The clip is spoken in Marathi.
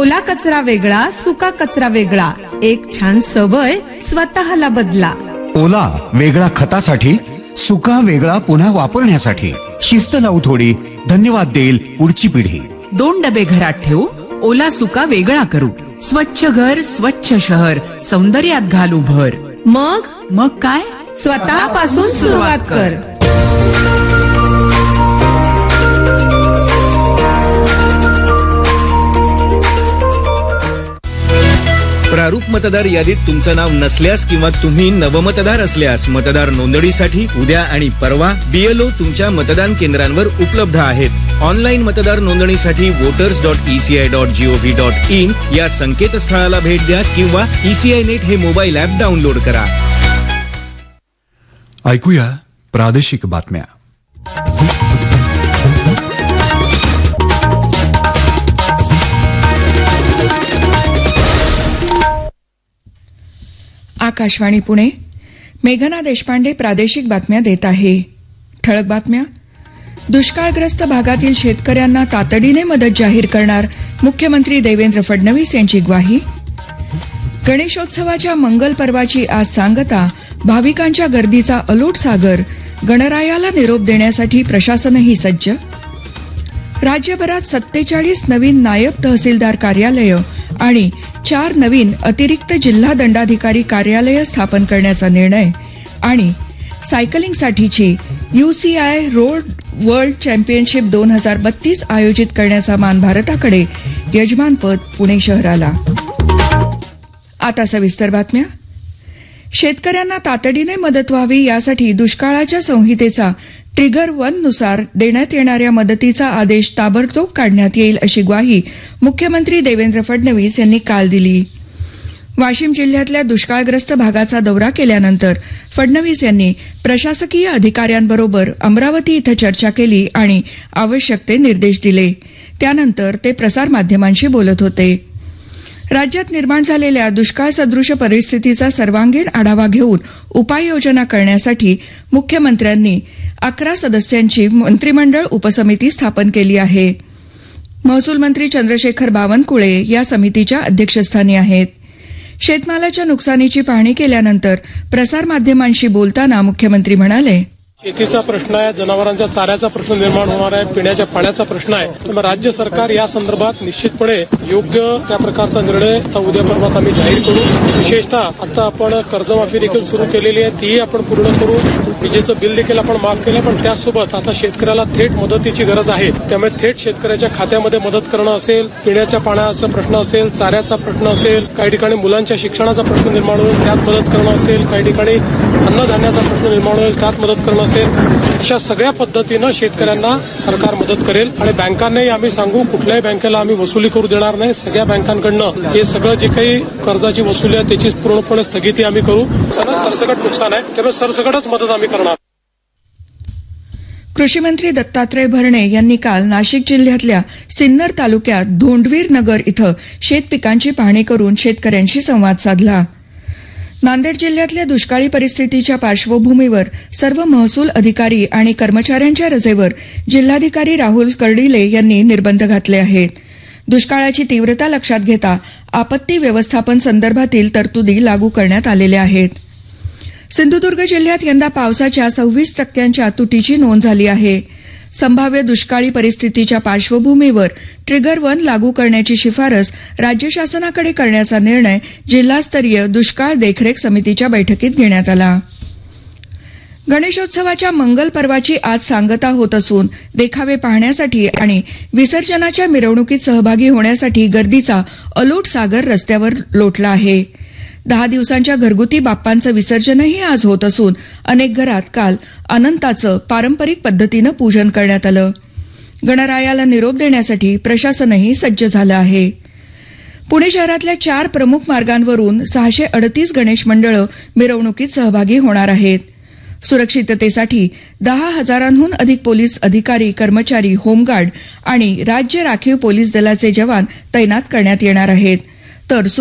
ओला कचरा वेगळा, सुका कचरा वेगळा. एक छान सवय स्वतःला बदला. ओला वेगळा खतासाठी, सुका वेगळा पुन्हा वापरण्यासाठी. शिस्त लावू थोडी, धन्यवाद देईल पुढची पिढी. 2 डबे घरात ठेवू, ओला सुका वेगळा करू. स्वच्छ घर, स्वच्छ शहर, सौंदर्यात घालू भर. मग काय, स्वतःपासून सुरुवात कर. प्रारूप मतदार यादीत तुमचं नाव नसल्यास किंवा तुम्ही नवमतदार असल्यास मतदार नोंदणीसाठी उद्या आणि परवा BLO तुमच्या मतदान केंद्रांवर उपलब्ध आहेत. ऑनलाईन मतदार नोंदणीसाठी voters.eci.gov.in या संकेतस्थळाला भेट द्या किंवा ECI नेट हे मोबाईल ऍप डाउनलोड करा. ऐकूया प्रादेशिक बातम्या. आकाशवाणी पुणे. मेघना देशपांडे प्रादेशिक बातम्या देत आहे. ठळक बातम्या. दुष्काळग्रस्त भागातील शेतकऱ्यांना तातडीने मदत जाहीर करणार, मुख्यमंत्री देवेंद्र फडणवीस यांची ग्वाही. गणेशोत्सवाच्या मंगल पर्वाची आज सांगता, भाविकांच्या गर्दीचा अलोट सागर, गणरायाला निरोप देण्यासाठी प्रशासनही सज्ज. राज्यभरात 47 नवीन नायब तहसीलदार कार्यालयं आणि 4 नवीन अतिरिक्त जिल्हा दंडाधिकारी कार्यालयं स्थापन करण्याचा निर्णय. आणि सायकलिंगसाठीची UCI रोड वर्ल्ड चॅम्पियनशिप 2032 आयोजित करण्याचा मान भारताकडे, यजमानपद पुणे शहराला. आता सविस्तर बातम्या. शेतकऱ्यांना तातडीने मदत व्हावी यासाठी दुष्काळाच्या संहितेचा ट्रिगर 1 नुसार देण्यात येणाऱ्या मदतीचा आदेश ताबडतोब काढण्यात येईल, अशी ग्वाही मुख्यमंत्री देवेंद्र फडणवीस यांनी काल दिली. वाशिम जिल्ह्यातल्या दुष्काळग्रस्त भागाचा दौरा केल्यानंतर फडणवीस यांनी प्रशासकीय अधिकाऱ्यांबरोबर अमरावती इथं चर्चा केली आणि आवश्यक ते निर्देश दिले. त्यानंतर ते प्रसारमाध्यमांशी बोलत होते. राज्यात निर्माण झालेल्या दुष्काळसदृश परिस्थितीचा सर्वांगीण आढावा घेऊन उपाययोजना करण्यासाठी मुख्यमंत्र्यांनी 11 सदस्यांची मंत्रिमंडळ उपसमिती स्थापन केली आहे. महसूल मंत्री चंद्रशेखर बावनकुळे या समितीच्या अध्यक्षस्थानी आहेत. शेतमालाच्या नुकसानीची पाहणी केल्यानंतर प्रसारमाध्यमांशी बोलताना मुख्यमंत्री म्हणाले, शेतीचा प्रश्न आहे, जनावरांच्या चाऱ्याचा प्रश्न निर्माण होणार आहे, पिण्याच्या पाण्याचा प्रश्न आहे. त्यामुळे राज्य सरकार या संदर्भात निश्चितपणे योग्य त्या प्रकारचा निर्णय आता उद्या परवात आम्ही जाहीर करू. विशेषतः आता आपण कर्जमाफी देखील सुरू केलेली आहे, तीही आपण पूर्ण करू. विजेचं बिल देखील आपण माफ केलं, पण त्याचसोबत आता शेतकऱ्याला थेट मदतीची गरज आहे. त्यामुळे थेट शेतकऱ्याच्या खात्यामध्ये मदत करणं असेल, पिण्याच्या पाण्याचा प्रश्न असेल, चाऱ्याचा प्रश्न असेल, काही ठिकाणी मुलांच्या शिक्षणाचा प्रश्न निर्माण होईल त्यात मदत करणं असेल, काही ठिकाणी अन्नधान्याचा प्रश्न निर्माण होईल त्यात मदत करणं असेल. अशा सगळ्या पद्धतीनं शेतकऱ्यांना सरकार मदत करेल. आणि बँकांनाही आम्ही सांगू, कुठल्याही बँकेला आम्ही वसुली करू देणार नाही. सगळ्या बँकांकडनं हे सगळं जे काही कर्जाची वसुली आहे त्याची पूर्णपणे स्थगिती आम्ही करू. सरसकट नुकसान आहे त्यामुळे सरसकटच मदत आम्ही करणार. कृषीमंत्री दत्तात्रय भरणे यांनी काल नाशिक जिल्ह्यातल्या सिन्नर तालुक्यात धोंडवीर नगर इथं शेतपिकांची पाहणी करून शेतकऱ्यांशी संवाद साधला. नांदेड जिल्ह्यातल्या दुष्काळी परिस्थितीच्या पार्श्वभूमीवर सर्व महसूल अधिकारी आणि कर्मचाऱ्यांच्या रजेवर जिल्हाधिकारी राहुल कर्डिले यांनी निर्बंध घातले आहेत. दुष्काळाची तीव्रता लक्षात घेता आपत्ती व्यवस्थापन संदर्भातील तरतुदी लागू करण्यात आलेल्या आहेत. सिंधुदुर्ग जिल्ह्यात यंदा पावसाच्या 26% तुटीची नोंद झाली आहे. संभाव्य दुष्काळी परिस्थितीच्या पार्श्वभूमीवर ट्रिगर 1 लागू करण्याची शिफारस राज्य शासनाकडे करण्याचा निर्णय जिल्हास्तरीय दुष्काळ देखरेख समितीच्या बैठकीत घेण्यात आला. गणेशोत्सवाच्या मंगल पर्वाची आज सांगता होत असून देखावे पाहण्यासाठी आणि विसर्जनाच्या मिरवणुकीत सहभागी होण्यासाठी गर्दीचा अलोट सागर रस्त्यावर लोटला आहे. 10 दिवसांच्या घरगुती बाप्पांचं विसर्जनही आज होत असून अनेक घरात काल अनंताचं पारंपरिक पद्धतीनं पूजन करण्यात आलं. गणरायाला निरोप देण्यासाठी प्रशासनही सज्ज झालं आहे. पुणे शहरातल्या 4 प्रमुख मार्गांवरून 638 गणेश मंडळं मिरवणुकीत सहभागी होणार आहेत. सुरक्षिततेसाठी 10,000हून अधिक पोलीस अधिकारी, कर्मचारी, होमगार्ड आणि राज्य राखीव पोलीस दलाचे जवान तैनात करण्यात येणार आहेत. तर